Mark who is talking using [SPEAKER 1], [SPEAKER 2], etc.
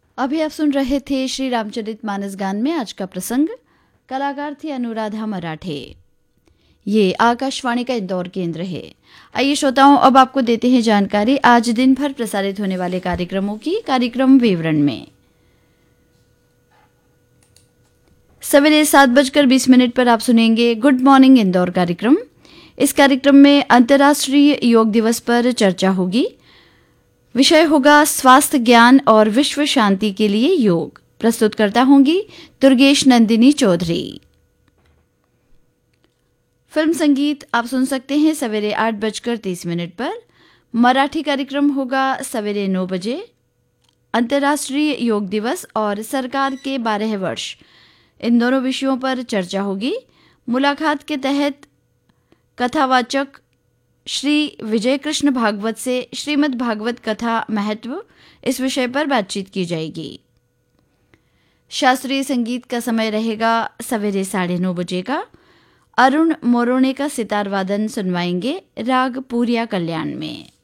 [SPEAKER 1] अभी आप सुन रहे थे श्री रामचरितमानस गान में आज का प्रसंग। कलाकार थी अनुराधा मराठे। ये आकाशवाणी का इंदौर केंद्र है। आइए श्रोताओं, अब आपको देते हैं जानकारी आज दिन भर प्रसारित होने वाले कार्यक्रमों की। कार्यक्रम विवरण में सवेरे 7:20 पर आप सुनेंगे गुड मॉर्निंग इंदौर कार्यक्रम। इस कार्यक्रम में अंतर्राष्ट्रीय योग दिवस पर चर्चा होगी। विषय होगा स्वास्थ्य ज्ञान और विश्व शांति के लिए योग। प्रस्तुतकर्ता होंगी दुर्गेश नंदिनी चौधरी। फिल्म संगीत आप सुन सकते हैं सवेरे 8:30 पर। मराठी कार्यक्रम होगा सवेरे 9 बजे। अंतर्राष्ट्रीय योग दिवस और सरकार के 12 वर्ष, इन दोनों विषयों पर चर्चा होगी। मुलाकात के तहत कथावाचक श्री विजय कृष्ण भागवत से श्रीमद् भागवत कथा महत्व, इस विषय पर बातचीत की जाएगी। शास्त्रीय संगीत का समय रहेगा सवेरे 9:30 बजे का। अरुण मोरोने का सितार वादन सुनवाएंगे राग पूरिया कल्याण में।